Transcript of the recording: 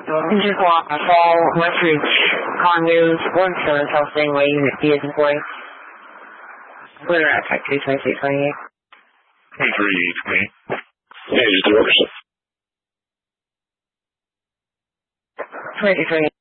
Just walk fall message con news one service health thing way unit B is in play. Clear at type 22628. 2328. Yeah, just do it. 23.